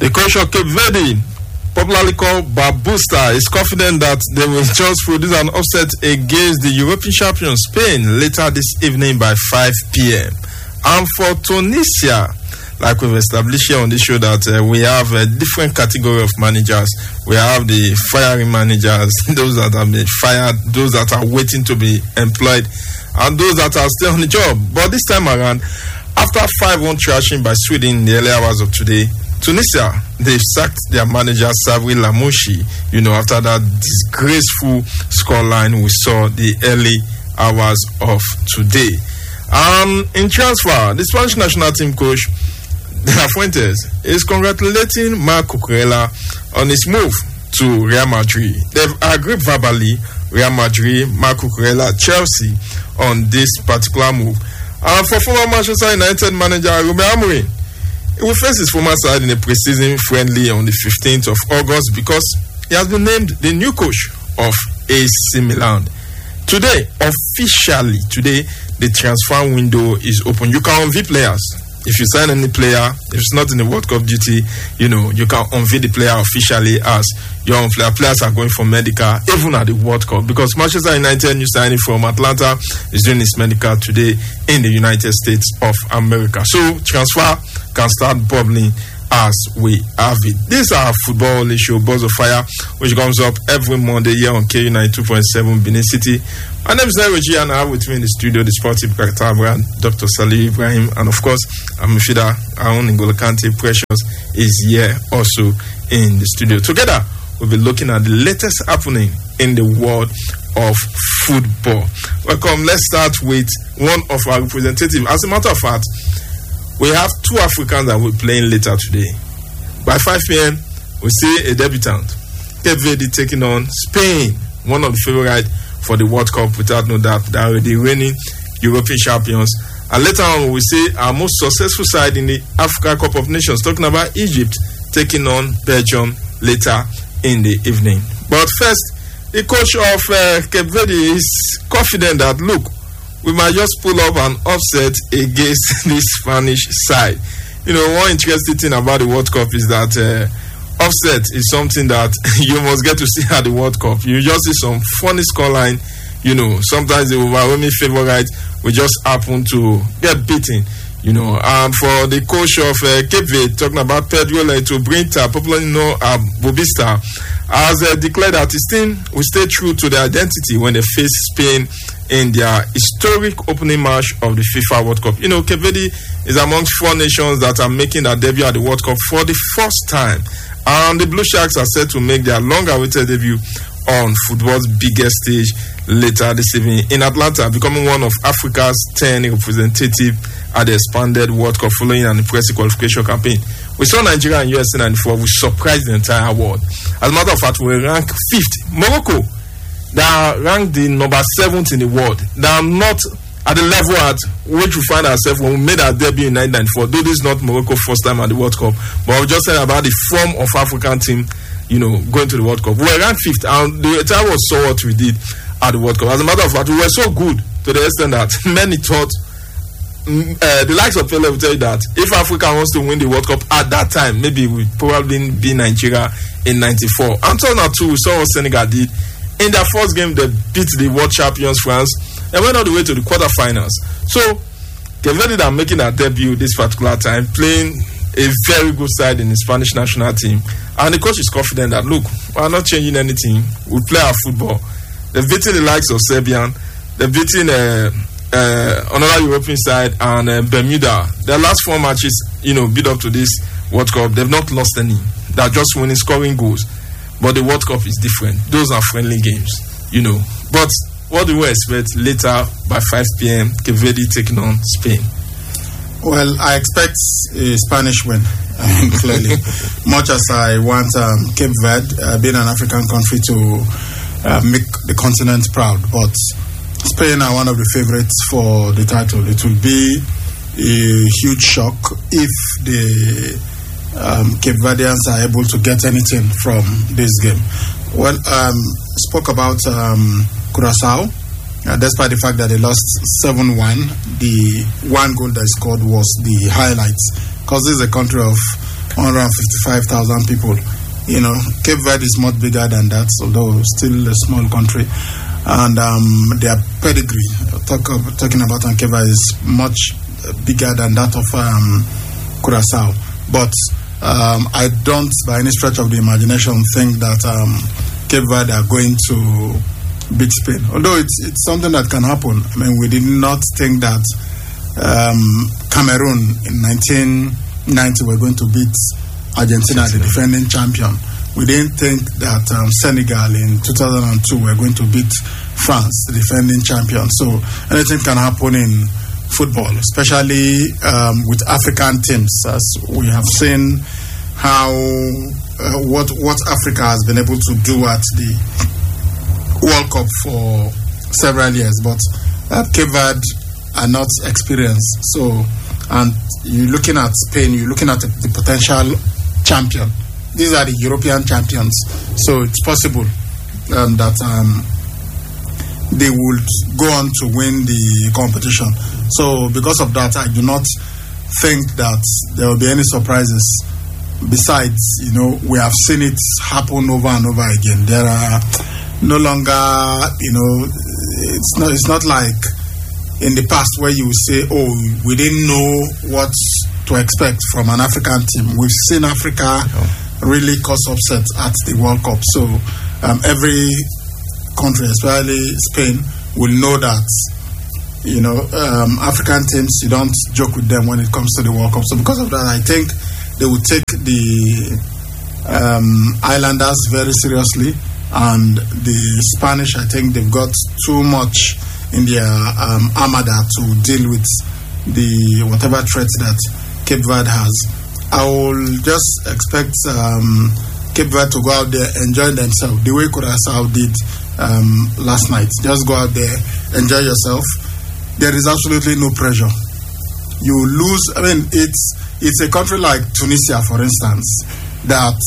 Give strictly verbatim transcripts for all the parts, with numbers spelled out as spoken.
The coach of Cape Verde, popularly called Babusta, is confident that they will just produce an upset against the European champion Spain later this evening by five p.m. And for Tunisia, like we've established here on this show, that uh, we have a different category of managers. We have the firing managers, those that have been fired, those that are waiting to be employed, and those that are still on the job. But this time around, after five one thrashing by Sweden in the early hours of today, Tunisia, they've sacked their manager Sabri Lamouchi, you know, after that disgraceful scoreline we saw the early hours of today. Um, in transfer, the Spanish national team coach De La Fuentes is congratulating Marc Cucurella on his move to Real Madrid. They've agreed verbally, Real Madrid, Marc Cucurella, Chelsea, on this particular move. And for former Manchester United manager Ruben Amorim, he will face his former side in a pre-season friendly on the fifteenth of August because he has been named the new coach of A C Milan. Today, officially, today, the transfer window is open. You can unveil players. If you sign any player, if it's not in the World Cup duty, you know, you can unveil the player officially as your own player. Players are going for medical, even at the World Cup, because Manchester United, new signing from Atlanta, is doing his medical today in the United States of America. So, transfer can start bubbling as we have it. This is our football show, Buzz of Fire, which comes up every Monday here on K U ninety-two point seven Benin City. My name is Neroji, and I have with me in the studio the sportive Katabra, Doctor Salih Ibrahim, and of course, Amifida, our own N'Golo Kante Precious, is here also in the studio. Together, we'll be looking at the latest happening in the world of football. Welcome. Let's start with one of our representatives. As a matter of fact, we have two Africans that will be playing later today. By five p.m., we see a debutant, Cape Verde, taking on Spain, one of the favorites for the World Cup, without no doubt. They are the reigning European champions. And later on, we see our most successful side in the Africa Cup of Nations, talking about Egypt, taking on Belgium later in the evening. But first, the coach of uh, Cape Verde is confident that, look, we might just pull up an upset against this Spanish side. You know, one interesting thing about the World Cup is that uh, upset is something that you must get to see at the World Cup. You just see some funny scoreline. You know, sometimes the overwhelming favorite will just happen to get beaten. You know, and for the coach of uh, Cape Verde, talking about Pedro Leito Brinta, popularly known as Bobista, has uh, declared that his team will stay true to their identity when they face Spain in their historic opening match of the FIFA World Cup. You know, Cape Verde is amongst four nations that are making their debut at the World Cup for the first time. And the Blue Sharks are set to make their long-awaited debut on football's biggest stage later this evening in Atlanta, becoming one of Africa's ten representatives at the expanded World Cup following an impressive qualification campaign. We saw Nigeria and U S in ninety-four, we surprised the entire world. As a matter of fact, we ranked fifth. Morocco, they are ranked the number seventh in the world. They are not at the level at which we find ourselves when we made our debut in nineteen ninety-four. Though this is not Morocco's first time at the World Cup, but I was just saying about the form of African team, you know, going to the World Cup. We were ranked fifth, and the entire world saw what we did at the World Cup. As a matter of fact, we were so good to the extent that many thought, uh, the likes of Pele will tell you that if Africa wants to win the World Cup at that time, maybe we probably be Nigeria in ninety-four. Until now, too, we saw what Senegal did. In their first game, they beat the world champions France and went all the way to the quarterfinals. So, Cape Verde are making their debut this particular time, playing a very good side in the Spanish national team. And the coach is confident that, look, we're not changing anything. We play our football. They've beaten the likes of Serbian. They've beaten uh, uh, another European side and uh, Bermuda. Their last four matches, you know, build up to this World Cup, they've not lost any. They're just winning, scoring goals. But the World Cup is different. Those are friendly games, you know. But what do we expect later by five p.m. Cape Verde taking on Spain? Well, I expect a Spanish win, clearly. Much as I want um, Cape Verde, uh, being an African country, to uh, make the continent proud. But Spain are one of the favorites for the title. It will be a huge shock if the um, Cape Verdeans are able to get anything from this game. Well, um, spoke about um, Curaçao. Uh, despite the fact that they lost seven one, the one goal they scored was the highlight. Because this is a country of one hundred fifty-five thousand people. You know, Cape Verde is much bigger than that, although still a small country. And um, their pedigree, talk, talking about Cape Verde, is much bigger than that of um, Curaçao. But um, I don't, by any stretch of the imagination, think that um, Cape Verde are going to beat Spain. Although it's, it's something that can happen. I mean, we did not think that um, Cameroon in nineteen ninety were going to beat Argentina, the defending champion. We didn't think that um, Senegal in two thousand two were going to beat France, the defending champion. So anything can happen in football, especially um, with African teams, as we have seen how uh, what what Africa has been able to do at the World Cup for several years. But uh, Cape Verde are not experienced. So, and you're looking at Spain, you're looking at the, the potential champion. These are the European champions. So it's possible um, that um, they would go on to win the competition. So because of that, I do not think that there will be any surprises. Besides, you know, we have seen it happen over and over again. There are no longer, you know, it's not, it's not like in the past where you say, oh, we didn't know what to expect from an African team. We've seen Africa really cause upsets at the World Cup. So um, every country, especially Spain, will know that, you know, um, African teams, you don't joke with them when it comes to the World Cup. So because of that, I think they will take the um, Islanders very seriously. And the Spanish, I think they've got too much in their um, armada to deal with the whatever threat that Cape Verde has. I will just expect um, Cape Verde to go out there, enjoy themselves, the way Curaçao did um, last night. Just go out there, enjoy yourself. There is absolutely no pressure. You lose, I mean, it's it's a country like Tunisia, for instance, that,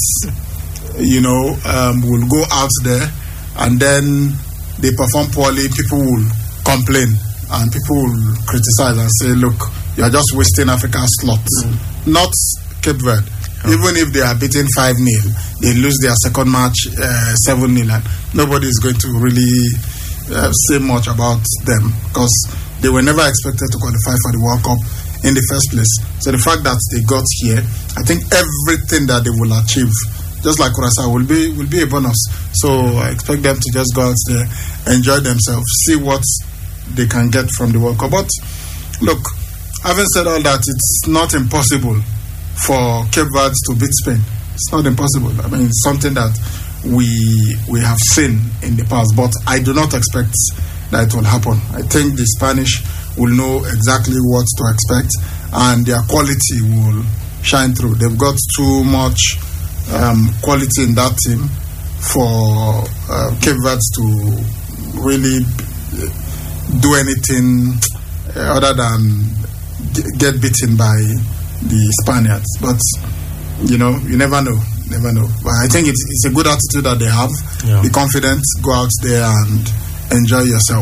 you know, um, will go out there and then they perform poorly, people will complain and people will criticize and say, look, you are just wasting Africa's slots. Mm. Not Cape Verde. Oh. Even if they are beaten five nil, they lose their second match uh, seven nil, and nobody is going to really uh, say much about them because they were never expected to qualify for the World Cup in the first place. So the fact that they got here, I think everything that they will achieve, just like Curaçao, will be will be a bonus. So I expect them to just go out there, enjoy themselves, see what they can get from the World Cup. But look, having said all that, it's not impossible for Cape Verde to beat Spain. It's not impossible. I mean, it's something that we we have seen in the past, but I do not expect that it will happen. I think the Spanish will know exactly what to expect, and their quality will shine through. They've got too much um, quality in that team for uh, Cape Verde to really do anything other than get beaten by the Spaniards. But you know, you never know, never know. But I think it's, it's a good attitude that they have. Yeah. Be confident, go out there and enjoy yourself.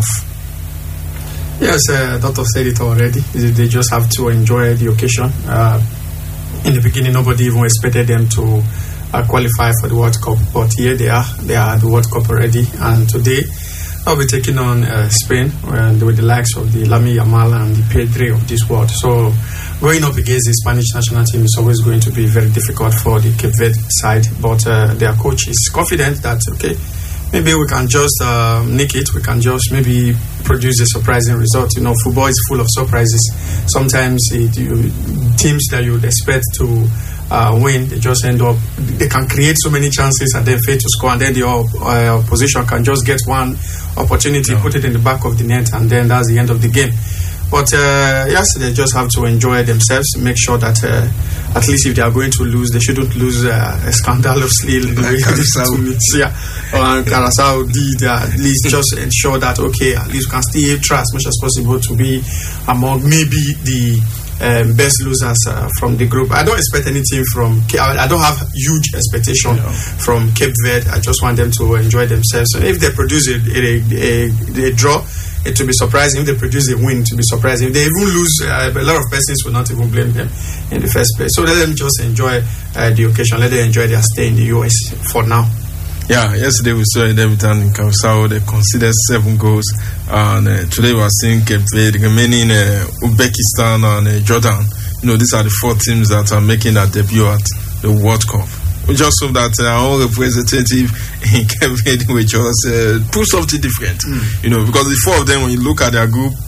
Yes, uh, Doctor said it already. They just have to enjoy the occasion. Uh, in the beginning, nobody even expected them to uh, qualify for the World Cup, but here they are. They are at the World Cup already, and today I'll be taking on uh, Spain uh, with the likes of the Lamine Yamal and the Pedri of this world. So going up against the Spanish national team is always going to be very difficult for the Cape Verde side, but uh, their coach is confident that, okay, maybe we can just uh, nick it. We can just maybe produce a surprising result. You know, football is full of surprises. Sometimes it, you, teams that you would expect to uh, win, they just end up, they can create so many chances and then fail to score, and then the uh, opposition can just get one opportunity, yeah. put it in the back of the net, and then that's the end of the game. But uh, yes, they just have to enjoy themselves, make sure that uh, at least if they are going to lose, they shouldn't lose uh, scandalously like Curaçao. Yeah, or Curaçao did, uh, at least just ensure that, okay, at least we can still try as much as possible to be among maybe the um, best losers uh, from the group. I don't expect anything from, I don't have huge expectation yeah. from Cape Verde. I just want them to enjoy themselves. So if they produce a, a, a, a draw, it will be surprising if they produce a win. It will be surprising if they even lose. Uh, a lot of persons will not even blame them in the first place. So let them just enjoy uh, the occasion. Let them enjoy their stay in the U S for now. Yeah, yesterday we saw in Everton in Curaçao they conceded seven goals, and uh, today we are seeing Cape Verde, remaining uh, Uzbekistan and uh, Jordan. You know, these are the four teams that are making their debut at the World Cup. We just hope that uh, our own representative in Cape Verde will just uh, prove something different. Mm. You know, because the four of them, when you look at their group,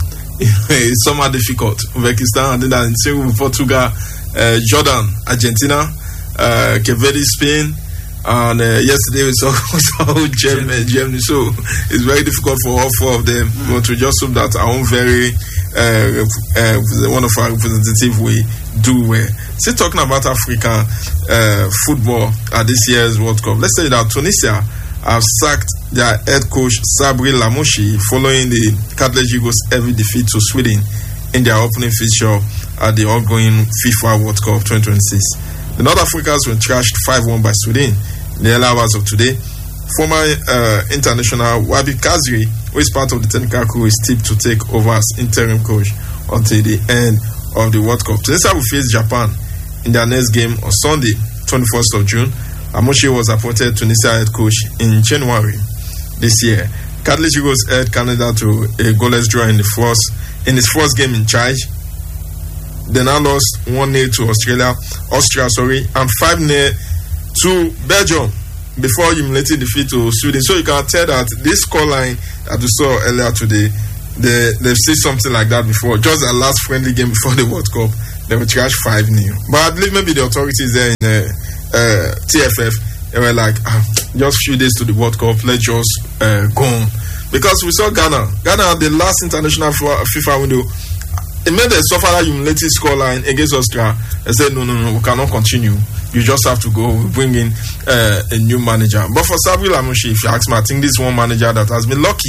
it's somewhat difficult. Uzbekistan, and then that in Portugal, uh, Jordan, Argentina, uh, Cape Verde, Spain. And uh, yesterday we saw, saw Germany, Germany, so it's very difficult for all four of them. Mm. But we just hope that our own very uh, uh, one of our representatives will do well. Still talking about African uh, football at this year's World Cup. Let's say that Tunisia have sacked their head coach Sabri Lamouchi following the Catholic Eagles' heavy defeat to Sweden in their opening fixture at the ongoing FIFA World Cup twenty twenty-six. The North Africans were thrashed five one by Sweden in the early hours of today. Former uh, international Wabi Kazri, who is part of the technical crew, is tipped to take over as interim coach until the end of the World Cup. Tunisia will face Japan in their next game on Sunday, twenty-first of June. Lamouchi was appointed Tunisia head coach in January this year. Catholic Eagles held Canada to a goalless draw in the first in his first game in charge. They now lost one nil to Australia, Austria, sorry, and five nil to Belgium before humiliating defeat to Sweden. So you can tell that this scoreline that we saw earlier today, they, they've seen something like that before. Just their last friendly game before the World Cup, they were trashed five nil. But I believe maybe the authorities there in uh, uh, T F F, they were like, ah, just few days to the World Cup, let's just uh, go on. Because we saw Ghana. Ghana, the last international FIFA window, it made a suffer that humiliating scoreline against Austria. They said, no, no, no, we cannot continue. You just have to go. We bring in uh, a new manager. But for Sabri Lamouchi, if you ask me, I think this one manager that has been lucky.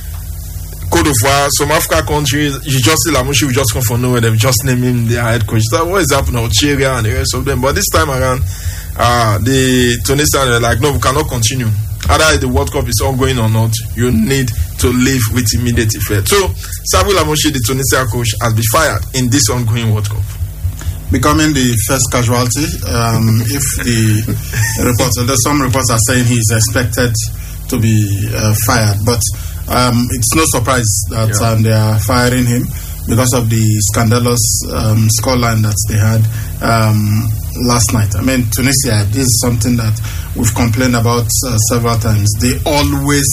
Côte d'Ivoire, some African countries, you just see Lamouchi, we just come from nowhere. They've just named him their head coach. So what is happening? Algeria and the rest of them. But this time around, uh, the Tunisians are like, no, we cannot continue. Either the World Cup is ongoing or not, you need to leave with immediate effect. So, Sabri Lamouchi, the Tunisia coach, has been fired in this ongoing World Cup. Becoming the first casualty, um, if the reports, although some reports are saying he's expected to be uh, fired, but um, it's no surprise that yeah. um, they are firing him because of the scandalous um, scoreline that they had um, last night. I mean, Tunisia, this is something that we've complained about uh, several times. They always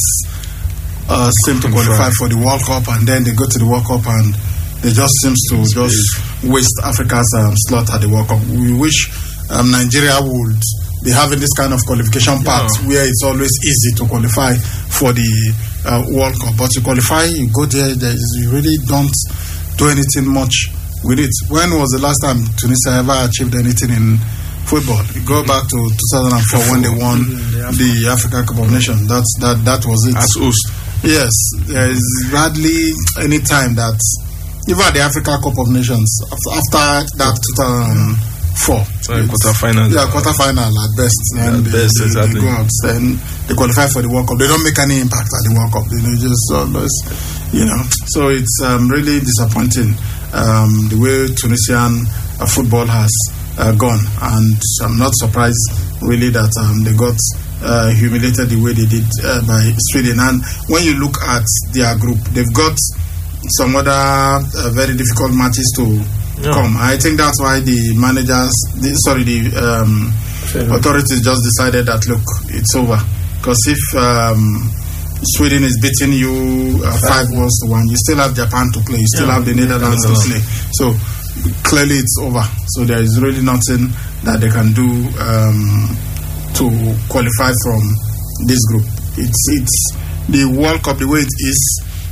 uh, seem to qualify for the World Cup, and then they go to the World Cup and they just seems to it's just big. waste Africa's um, slot at the World Cup. We wish um, Nigeria would be having this kind of qualification path yeah. where it's always easy to qualify for the uh, World Cup. But to qualify, you go there, there is, you really don't do anything much with it. When was the last time Tunisia ever achieved anything in football? You go back to two thousand four when they won mm, the African Cup of Nations. That's that that was it. As host. Yes, there is hardly any time that even at the Africa Cup of Nations after that two thousand four, so quarter final, yeah, quarter final at best, and at best, they, exactly. they go out, then they qualify for the World Cup. They don't make any impact at the World Cup. They know, just always, you know. So it's um, really disappointing um, the way Tunisian uh, football has uh, gone, and I'm not surprised really that um, they got uh, humiliated the way they did uh, by Sweden. And when you look at their group, they've got some other uh, very difficult matches to yeah. come. I think that's why the managers, the, sorry, the um, authorities just decided that, look, it's over. Because if um, Sweden is beating you uh, five goals to one, you still have Japan to play, you still yeah. have the Netherlands to play. So clearly it's over. So there is really nothing that they can do um, to qualify from this group. It's it's the World Cup, the way it is.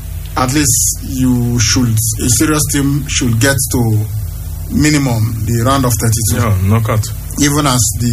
At least you should, a serious team should get to minimum the round of thirty-two. Yeah, knockout. Even as the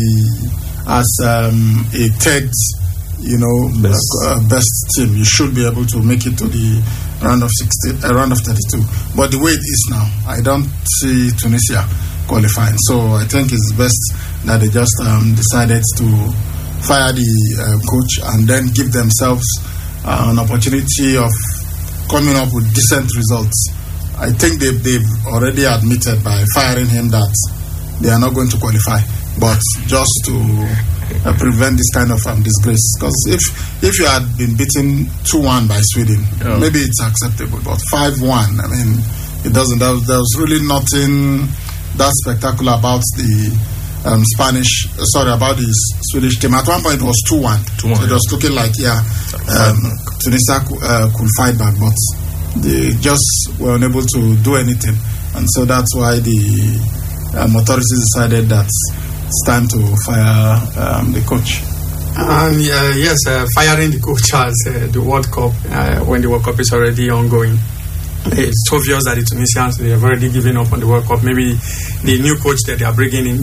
as um, a third, you know, best. Uh, best team, you should be able to make it to the round of sixty, uh, round of thirty-two. But the way it is now, I don't see Tunisia qualifying. So I think it's best that they just um, decided to fire the uh, coach and then give themselves uh, an opportunity of coming up with decent results. I think they've, they've already admitted by firing him that they are not going to qualify, but just to uh, prevent this kind of um, disgrace. Because if if you had been beaten two one by Sweden, yeah. maybe it's acceptable, but five one, I mean, it doesn't. There was, there was really nothing that spectacular about the um, Spanish, uh, sorry, about the Swedish team. At one point, it was two one. So it was looking like, yeah, um, Tunisia uh, could fight back, but they just were unable to do anything. And so that's why the um, authorities decided that it's time to fire um, the coach. Um, yeah, yes, uh, firing the coach as uh, the World Cup, uh, when the World Cup is already ongoing. It's obvious that the Tunisians, they have already given up on the World Cup. Maybe the new coach that they are bringing in,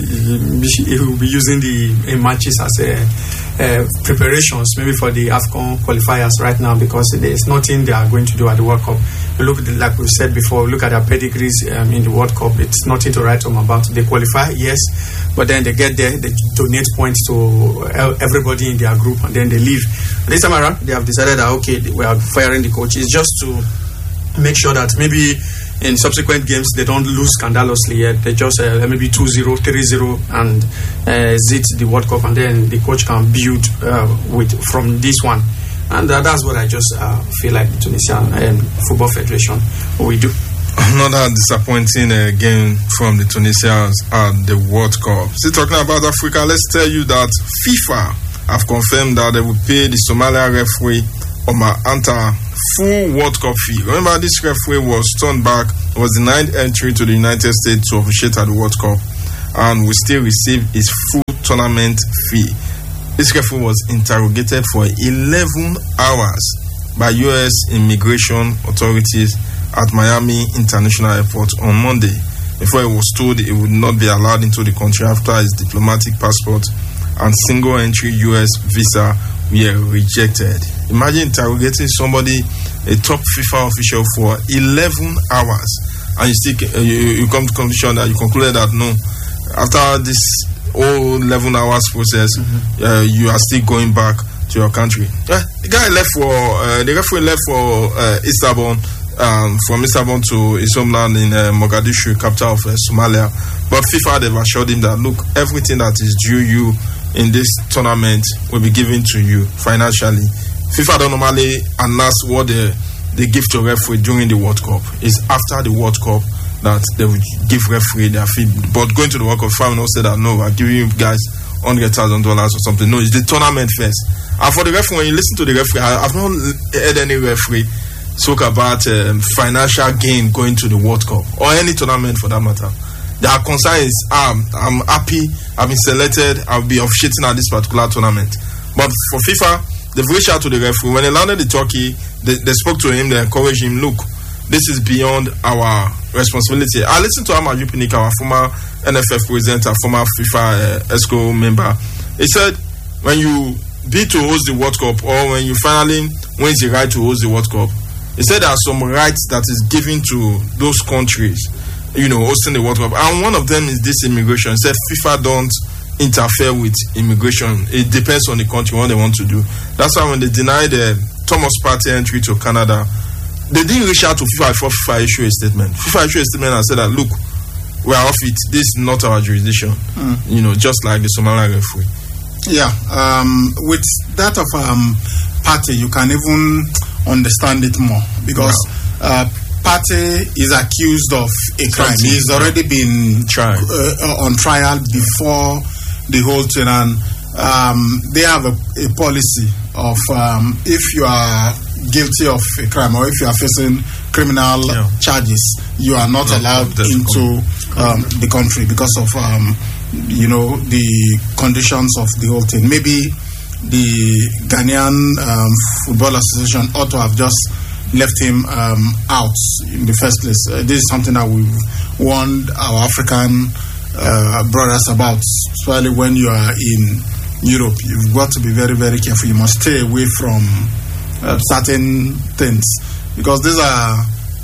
he will be using the uh, matches as a, uh, preparations, maybe for the AFCON qualifiers right now, because there's nothing they are going to do at the World Cup. We look at the, like we said before, look at their pedigrees um, in the World Cup. It's nothing to write home about. They qualify, yes, but then they get there, they donate points to everybody in their group, and then they leave. This time around, they have decided that, okay, we are firing the coach. It's just to make sure that maybe in subsequent games they don't lose scandalously yet. They just uh, maybe two zero, three zero and uh, zit the World Cup, and then the coach can build uh, with from this one. And uh, that's what I just uh, feel like the Tunisian um, Football Federation will do. Another disappointing uh, game from the Tunisians at the World Cup. Still talking about Africa, let's tell you that FIFA have confirmed that they will pay the Somalia referee Omar Anta full World Cup fee. Remember, this referee was turned back, was denied entry to the United States to officiate at the World Cup, and will still receive his full tournament fee. This referee was interrogated for eleven hours by U S immigration authorities at Miami International Airport on Monday before he was told he would not be allowed into the country after his diplomatic passport and single entry U S visa were rejected. Imagine interrogating somebody, a top FIFA official, for eleven hours, and you still uh, you, you come to conclusion that you concluded that no, after this whole eleven hours process, mm-hmm. uh, you are still going back to your country. Uh, the guy left for uh, the referee left for uh, Istanbul, um, from Istanbul to his homeland in uh, Mogadishu, capital of uh, Somalia. But FIFA, they've assured him that look, everything that is due you in this tournament will be given to you financially. FIFA don't normally announce what they, they give to referee during the World Cup. It's after the World Cup that they will give referee their fee. But going to the World Cup, FIFA will not say that no, I'm giving you guys one hundred thousand dollars or something. No, it's the tournament first. And for the referee, when you listen to the referee, I, I've not heard any referee talk about um, financial gain going to the World Cup or any tournament for that matter. Their concern is, um, I'm happy, I've been selected, I'll be officiating at this particular tournament. But for FIFA, they've reached out to the referee. When they landed the turkey, they, they spoke to him, they encouraged him, look, this is beyond our responsibility. I listened to Ahmad Yupinik, our former N F F president, our former FIFA uh, ESCO member. He said, when you bid to host the World Cup, or when you finally win the right to host the World Cup, he said there are some rights that is given to those countries, you know, hosting the World Cup. And one of them is this immigration. He said FIFA don't interfere with immigration. It depends on the country, what they want to do. That's why when they denied uh, Thomas Partey entry to Canada, they didn't reach out to FIFA before FIFA issued a statement. FIFA issued a statement and said that, look, we are off it. This is not our jurisdiction. Mm. You know, just like the Somali referee. Yeah. Um, with that of um, Partey, you can even understand it more because wow. uh, Partey is accused of a crime. Something. He's already been tried. Uh, on trial before the whole thing, and um, they have a, a policy of um, if you are guilty of a crime or if you are facing criminal yeah. charges, you are not, not allowed into um, the country because of um, you know the conditions of the whole thing. Maybe the Ghanaian um, Football Association ought to have just left him um, out in the first place. Uh, this is something that we've warned our African uh, brothers about, especially when you are in Europe. You've got to be very, very careful. You must stay away from uh, certain things because these are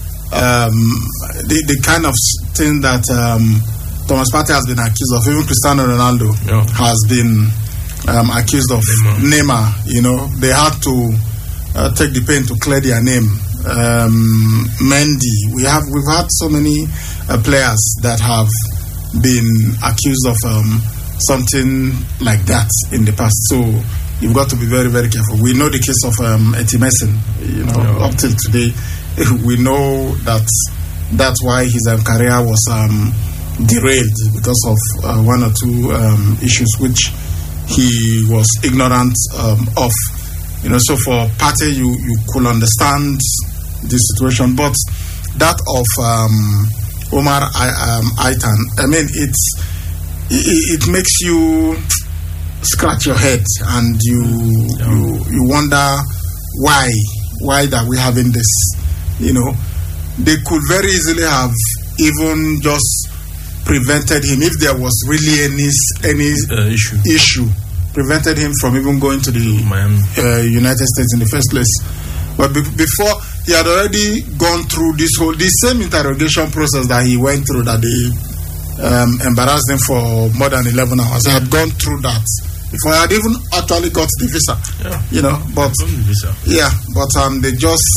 um, the, the kind of thing that um, Thomas Partey has been accused of. Even Cristiano Ronaldo yeah. has been um, accused of. Neymar. Neymar, you know, they had to Uh, take the pain to clear their name um, Mendy. We have we've had so many uh, players that have been accused of um, something like that in the past. So you've got to be very, very careful. We know the case of um, Etimesin. You know, yeah. Up till today, we know that that's why his um, career was um, derailed because of uh, one or two um, issues which he was ignorant um, of. You know, so for Partey, you, you could understand the situation, but that of um, Omar I, um, Aitan, I mean, it's it, it makes you scratch your head and you, yeah. you you wonder why why that we're having this. You know, they could very easily have even just prevented him if there was really any any uh, issue. issue. Prevented him from even going to the uh, United States in the first place. But be- before, he had already gone through this whole, the same interrogation process that he went through, that they um, embarrassed him for more than eleven hours. He had gone through that before he had even actually got the visa. Yeah. You know, but visa. yeah, but um, they just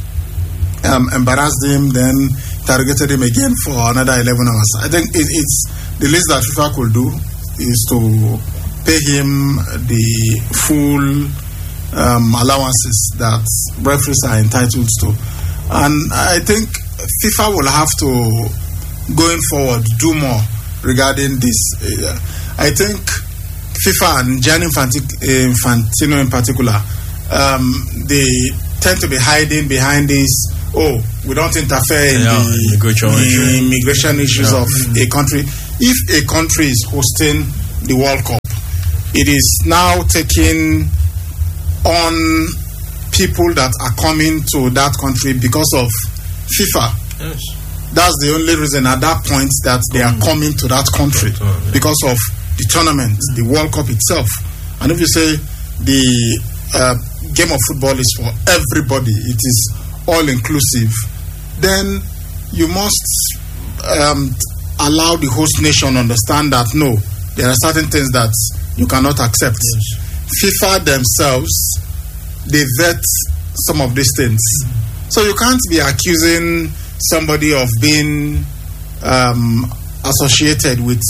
um, embarrassed him, then interrogated him again for another eleven hours. I think it, it's the least that FIFA could do is to pay him the full um, allowances that referees are entitled to. And I think FIFA will have to, going forward, do more regarding this. Uh, I think FIFA and Gianni Infantino in particular, um, they tend to be hiding behind this, oh, we don't interfere in yeah, the immigration, in immigration issues yeah. of mm-hmm. a country. If a country is hosting the World Cup, it is now taking on people that are coming to that country because of FIFA. Yes. That's the only reason at that point that they are coming to that country, yeah. because of the tournament, the World Cup itself. And if you say the uh, game of football is for everybody, it is all inclusive, then you must um, allow the host nation understand that no, there are certain things that you cannot accept. Yes. FIFA themselves, they vet some of these things. Mm-hmm. So you can't be accusing somebody of being um, associated with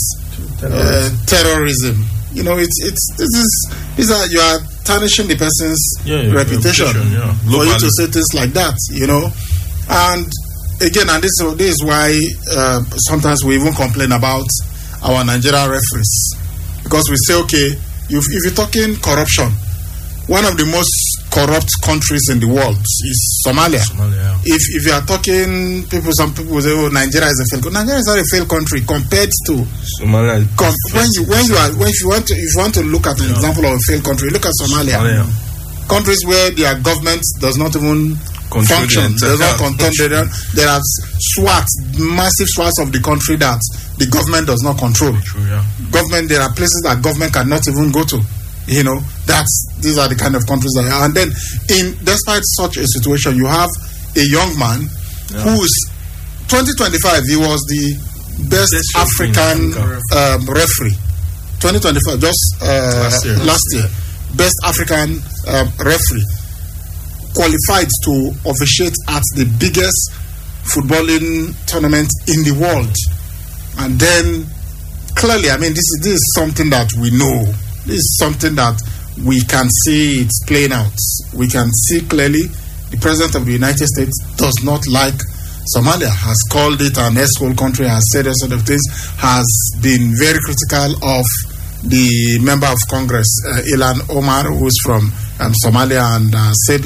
uh, terrorism. You know, it's it's this is these are you are tarnishing the person's yeah, yeah, reputation, reputation yeah. for you to say things like that. You know, and again, and this, this is why uh, sometimes we even complain about our Nigerian referees. Because we say, okay, if, if you're talking corruption, one of the most corrupt countries in the world is Somalia. Somalia. If if you are talking, people, some people say, oh, Nigeria is a failed country. Nigeria is not a failed country compared to Somalia. Com- when you when you are when if you want to if you want to look at an yeah. example of a failed country, look at Somalia. Somalia. Countries where their government does not even Control function, does not control. There are swats, massive swats of the country that the government does not control. True, yeah. Government, there are places that government cannot even go to. You know, that's these are the kind of countries that are. And then, in despite such a situation, you have a young man yeah. who is twenty twenty-five. He was the best That's African um, referee. twenty twenty-five, just uh, last, year. last year, best African uh, referee, qualified to officiate at the biggest footballing tournament in the world. And then clearly, I mean, this is this is something that we know. This is something that we can see it's playing out. We can see clearly the President of the United States does not like Somalia, has called it an S-hole country, has said a sort of things, has been very critical of the member of Congress, uh, Ilhan Omar, who's from um, Somalia, and uh, said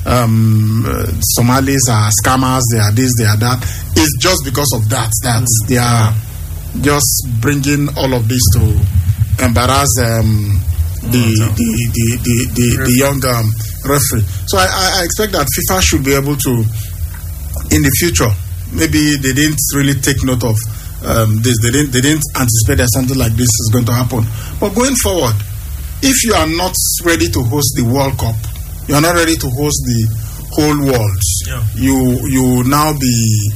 um, uh, Somalis are scammers, they are this, they are that. It's just because of that, that mm-hmm. they are just bringing all of this to embarrass um, the, mm-hmm. the, the, the, the, the young um, referee. So I, I expect that FIFA should be able to, in the future, maybe they didn't really take note of um, this. They didn't. They didn't anticipate that something like this is going to happen. But going forward, if you are not ready to host the World Cup, you are not ready to host the whole world. Yeah. You you now be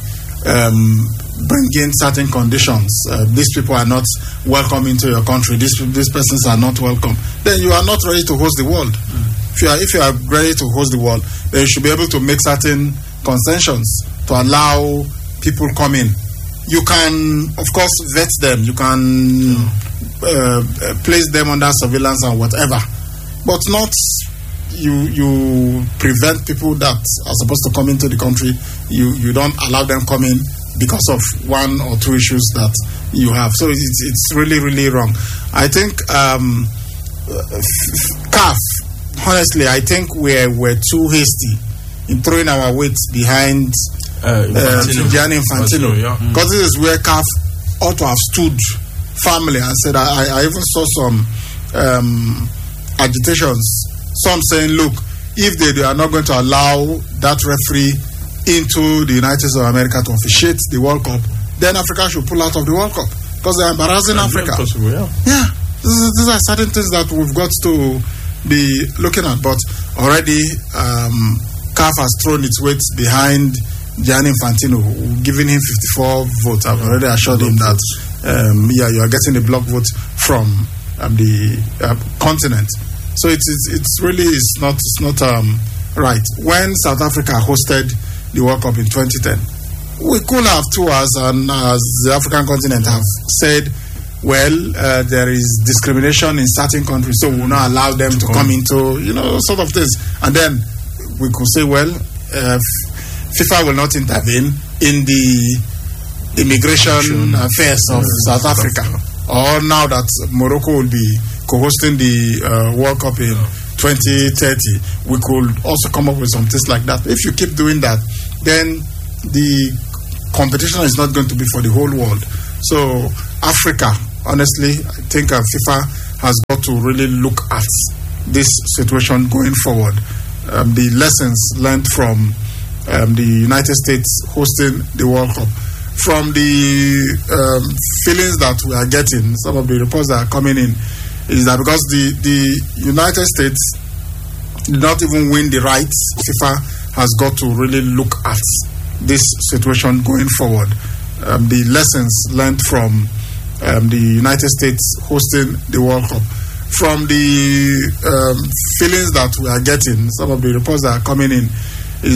um, bringing certain conditions. Uh, these people are not welcome into your country. These these persons are not welcome. Then you are not ready to host the world. Mm. If you are if you are ready to host the world, then you should be able to make certain concessions to allow people come in. You can, of course, vet them. You can uh, place them under surveillance or whatever, but not you. You prevent people that are supposed to come into the country. You you don't allow them come in because of one or two issues that you have. So it's it's really really wrong. I think um, C A F. Honestly, I think we're we're too hasty in throwing our weight behind uh, Infantino. Uh, Gianni Infantino, because yeah. mm. this is where C A F ought to have stood firmly and said. I, I even saw some um, agitations, some saying, "Look, if they, they are not going to allow that referee into the United States of America to officiate the World Cup, then Africa should pull out of the World Cup because they're embarrassing yeah, Africa." Possible, yeah, yeah. This is, these are certain things that we've got to be looking at, but already um, C A F has thrown its weight behind Gianni Infantino, giving him fifty-four votes. I've already assured him that um, yeah, you are getting a block vote from um, the uh, continent. So it's, it's it's really it's not it's not um, right. When South Africa hosted the World Cup in twenty ten, we could have too, as and as the African continent have said, well, uh, there is discrimination in certain countries, so we will not allow them to come into, you know, sort of things. And then we could say, well, uh, FIFA will not intervene in the immigration affairs of South Africa. Or now that Morocco will be co-hosting the uh, World Cup in twenty thirty, we could also come up with some things like that. If you keep doing that, then the competition is not going to be for the whole world. So Africa, honestly, I think uh, FIFA has got to really look at this situation going forward. Um, the lessons learned from um, the United States hosting the World Cup, from the um, feelings that we are getting, some of the reports that are coming in, is that because the, the United States did not even win the rights, FIFA has got to really look at this situation going forward. Um, the lessons learned from um, the United States hosting the World Cup, from the um, feelings that we are getting, some of the reports that are coming in,